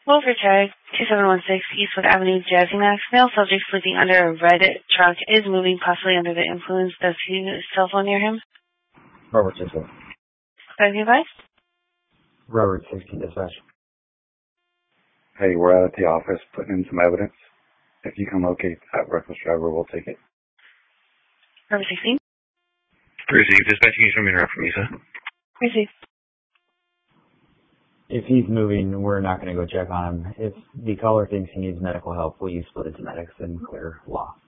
Wolver Tag, 2716 Eastwood Avenue, Jazzymax. Male subject sleeping under a red truck is moving, possibly under the influence. Does he have his cell phone near him? Robert 16. Can you advise? Robert 16 dispatch. Hey, we're out at the office putting in some evidence. If you can locate that reckless driver, we'll take it. Robert 16? Receive. Dispatch, can you show me an from Lisa? Receive. If he's moving, we're not going to go check on him. If the caller thinks he needs medical help, we'll use split into medics and clear law.